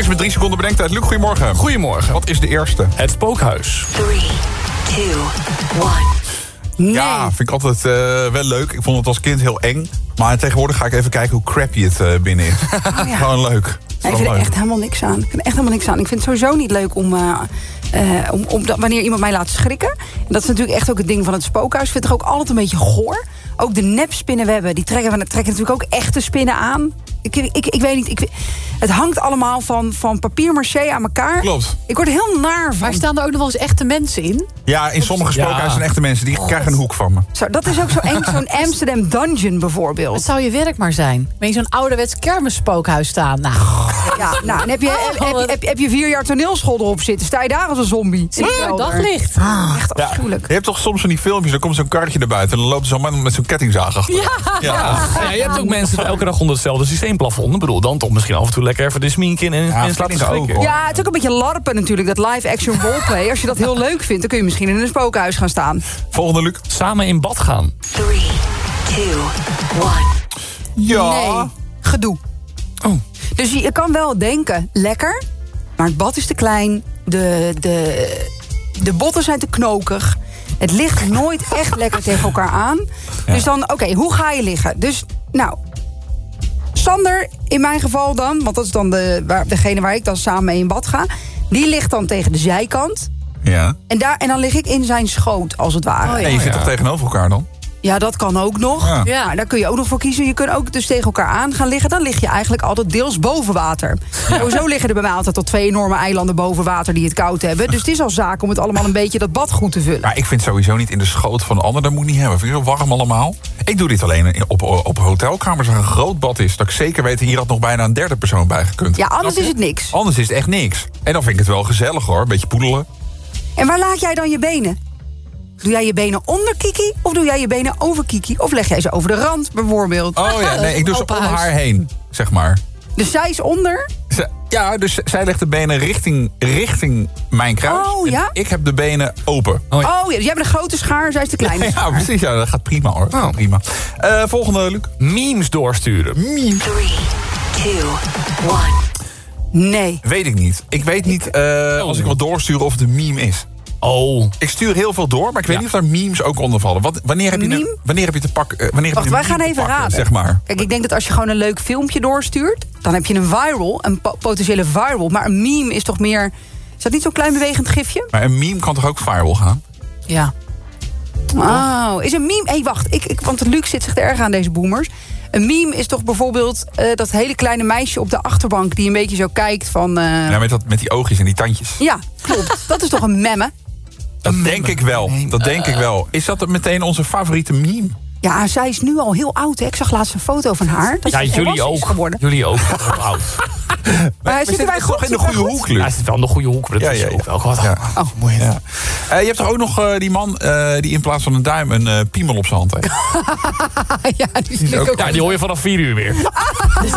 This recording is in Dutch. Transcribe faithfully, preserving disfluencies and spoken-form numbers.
met drie seconden bedenktijd. Luc, goedemorgen. Goedemorgen. Wat is de eerste? Het spookhuis. three, two, one. Nee. Ja, vind ik altijd uh, wel leuk. Ik vond het als kind heel eng. Maar tegenwoordig ga ik even kijken hoe crappy het uh, binnen is. Oh, ja. Gewoon leuk. Nee, ik vind er echt helemaal niks aan. Ik vind er echt helemaal niks aan. Ik vind het sowieso niet leuk om, uh, uh, om, om dat, wanneer iemand mij laat schrikken. En dat is natuurlijk echt ook het ding van het spookhuis. Ik vind het ook altijd een beetje goor. Ook de nepspinnenwebben, die trekken, trekken natuurlijk ook echte spinnen aan. Ik, ik, ik weet niet, ik, het hangt allemaal van, van papier-maché aan elkaar. Klopt. Ik word er heel naar van. Maar staan er ook nog wel eens echte mensen in? Ja, in sommige spookhuizen Ja. zijn echte mensen. Die krijgen een hoek van me. Zo, dat is ook zo eng, zo'n Amsterdam Dungeon bijvoorbeeld. Het zou je werk maar zijn. Ben je zo'n ouderwets kermisspookhuis staan? Nou, Ja, nou, en heb je, heb, heb, heb, heb je vier jaar toneelschool erop zitten? Sta je daar als een zombie? zie je wel daglicht. Echt Ja. afschuwelijk. Je hebt toch soms van die filmpjes, dan komt zo'n karretje naar buiten... en dan loopt zo'n man met zo'n kettingzaag achter. Ja. Ja. Ja, je hebt ook mensen die elke dag onder hetzelfde systeemplafond. Ik bedoel, dan toch misschien af en toe lekker even de smink in en, Ja, en vind slaat ik het ook, schrikken. hoor. Ja, het is ook een beetje larpen natuurlijk, dat live-action roleplay. Als je dat heel leuk vindt, dan kun je misschien in een spookhuis gaan staan. Volgende, Luc. Samen in bad gaan. Three, two, one. Ja. Nee, gedoe. Oh. Dus je, je kan wel denken, lekker, maar het bad is te klein. De, de, de botten zijn te knokig. Het ligt nooit echt lekker tegen elkaar aan. Ja. Dus dan, oké, okay, hoe ga je liggen? Dus, nou, Sander, in mijn geval dan... want dat is dan de, waar, degene waar ik dan samen mee in bad ga... die ligt dan tegen de zijkant. Ja. En, daar, en dan lig ik in zijn schoot, als het ware. Oh, ja. En je zit toch tegenover elkaar dan? Ja, dat kan ook nog. Ja. Ja. Nou, daar kun je ook nog voor kiezen. Je kunt ook dus tegen elkaar aan gaan liggen. Dan lig je eigenlijk altijd deels boven water. Sowieso liggen er bij mij altijd tot twee enorme eilanden boven water die het koud hebben. Dus het is al zaak om het allemaal een beetje dat bad goed te vullen. Maar ik vind sowieso niet in de schoot van de ander. Dat moet ik niet hebben. Vind ik zo warm allemaal. Ik doe dit alleen in- op, op hotelkamers waar een groot bad is. Dat ik zeker weet, hier had nog bijna een derde persoon bij gekund. Ja, anders is het niks. Anders is het echt niks. En dan vind ik het wel gezellig hoor. Een beetje poedelen. En waar laat jij dan je benen? Doe jij je benen onder Kiki? Of doe jij je benen over Kiki? Of leg jij ze over de rand, bijvoorbeeld? Oh ja, nee, ik doe ze om Open huis. haar heen, zeg maar. Dus zij is onder. Ze- Ja, dus zij legt de benen richting, richting mijn kruis. Oh, En ja? ik heb de benen open. Oh, ja. Oh ja, dus jij hebt een grote schaar, zij is de kleine Ja, schaar. precies. Ja, dat gaat prima hoor. Oh. Prima. Eh, volgende, Luc. Memes doorsturen. Three, two, one. Nee. Weet ik niet. Ik weet niet eh, als ik wat doorstuur of het een meme is. Oh. Ik stuur heel veel door, maar ik weet Ja. niet of daar memes ook onder vallen. Wat, wanneer, heb je Meme? een, wanneer heb je te pakken? eh, wanneer heb Wacht, je een wij gaan meme te even pakken, raden. zeg maar. Kijk, ik denk dat als je gewoon een leuk filmpje doorstuurt... dan heb je een viral, een po- potentiële viral. Maar een meme is toch meer... Is dat niet zo'n klein bewegend gifje? Maar een meme kan toch ook viral gaan? Ja. Oh, is een meme... Hé, hey, wacht, ik, ik, want Luc zit zich te erg aan deze boomers. Een meme is toch bijvoorbeeld eh, dat hele kleine meisje op de achterbank... die een beetje zo kijkt van... eh, Ja, met, dat, met die oogjes en die tandjes. ja, klopt. Dat is toch een memme? Dat denk ik wel. Dat denk ik wel. Is dat meteen onze favoriete meme? Ja, zij is nu al heel oud, hè. Ik zag laatst een foto van haar. Dat Ja, ze jullie volwassen is ook. geworden. Jullie ook. Wat oud. Maar We zitten wij toch goed? in de Zitten wij goede goed? hoek, Luc? Hij zit wel in de goede hoek, maar dat Ja, is ja, ja. ook wel wat. Ja. Oh. Ja. Eh, je hebt toch ook nog eh, die man eh, die in plaats van een duim een eh, piemel op zijn hand heeft? Ja, die is ook- ook Ja, die hoor je vanaf vier uur weer.